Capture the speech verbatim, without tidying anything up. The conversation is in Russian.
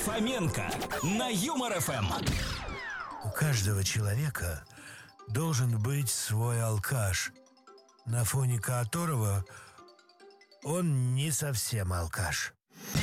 Фоменко на Юмор эф эм. У каждого человека должен быть свой алкаш, на фоне которого он не совсем алкаш.